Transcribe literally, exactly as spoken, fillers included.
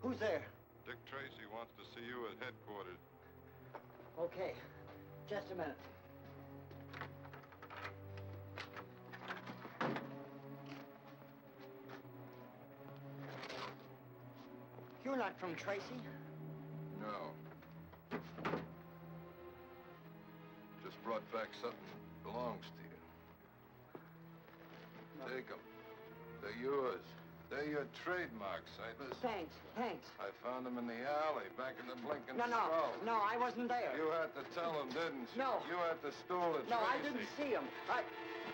Who's there? Dick Tracy wants to see you at headquarters. Okay. Just a minute. You're not from Tracy? No. Just brought back something that belongs to you. No. Take them. They're yours. They're your trademark, Silas. Thanks, thanks. I found them in the alley, back in the blinking No, no, skull. no, I wasn't there. You had to tell them, didn't you? No. You had to stool it. No, I didn't see him. I...